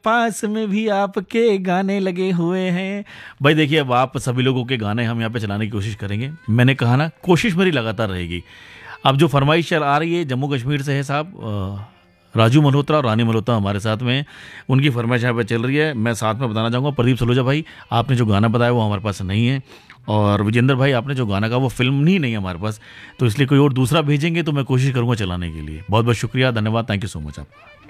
पास में भी आपके गाने लगे हुए हैं। भाई देखिए, अब आप सभी लोगों के गाने हम यहाँ पे चलाने की कोशिश करेंगे। मैंने कहा ना, कोशिश मेरी लगातार रहेगी। अब जो फरमाइश आ रही है जम्मू कश्मीर से है साहब, राजू मल्होत्रा और रानी मल्होत्रा हमारे साथ में हैं। उनकी फरमाइश यहाँ पे चल रही है। मैं साथ में बताना चाहूँगा, प्रदीप सलूजा भाई, आपने जो गाना बताया वो हमारे पास नहीं है, और विजेंद्र भाई आपने जो गाना कहा वो फिल्म ही नहीं है हमारे पास, तो इसलिए कोई और दूसरा भेजेंगे तो मैं कोशिश करूँगा चलाने के लिए। बहुत बहुत शुक्रिया, धन्यवाद, थैंक यू सो मच आपका।